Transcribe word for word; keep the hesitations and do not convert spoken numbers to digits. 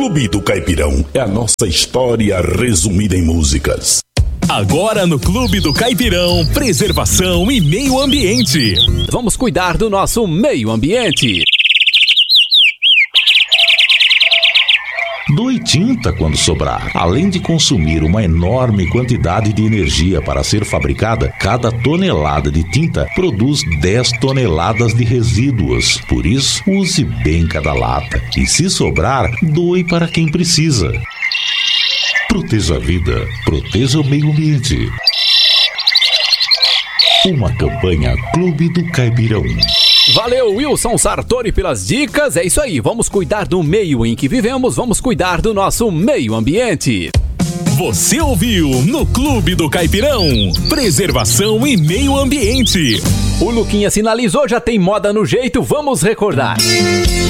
Clube do Caipirão é a nossa história resumida em músicas. Agora no Clube do Caipirão, preservação e meio ambiente. Vamos cuidar do nosso meio ambiente. Doe tinta quando sobrar. Além de consumir uma enorme quantidade de energia para ser fabricada, cada tonelada de tinta produz dez toneladas de resíduos. Por isso, use bem cada lata. E se sobrar, doe para quem precisa. Proteja a vida, proteja o meio ambiente. Uma campanha Clube do Caipirão. Valeu, Wilson Sartori, pelas dicas. É isso aí, vamos cuidar do meio em que vivemos, vamos cuidar do nosso meio ambiente. Você ouviu no Clube do Caipirão, preservação e meio ambiente. O Luquinha sinalizou, já tem moda no jeito, vamos recordar.